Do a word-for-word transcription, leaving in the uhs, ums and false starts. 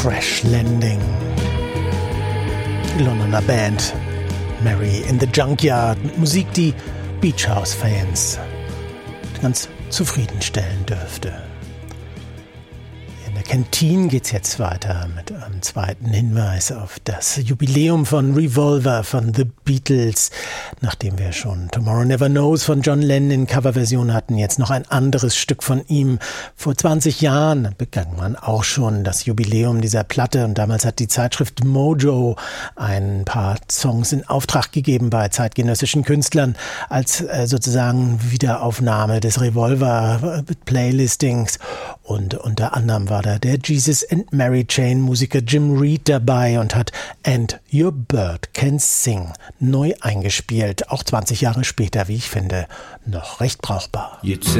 Crash Landing. Die Londoner Band Mary in the Junkyard. Musik, die Beach House-Fans ganz zufriedenstellen dürfte. In der Kantine geht's jetzt weiter mit einem zweiten Hinweis auf das Jubiläum von Revolver von The Beatles. Nachdem wir schon Tomorrow Never Knows von John Lennon in Coverversion hatten, jetzt noch ein anderes Stück von ihm. Vor zwanzig Jahren begann man auch schon das Jubiläum dieser Platte und damals hat die Zeitschrift Mojo ein paar Songs in Auftrag gegeben bei zeitgenössischen Künstlern als äh, sozusagen Wiederaufnahme des Revolver-Playlistings und unter anderem war da der Jesus and Mary Chain Musiker Jim Reed dabei und hat And Your Bird Can Sing neu eingespielt, auch zwanzig Jahre später, wie ich finde, noch recht brauchbar. Jetzt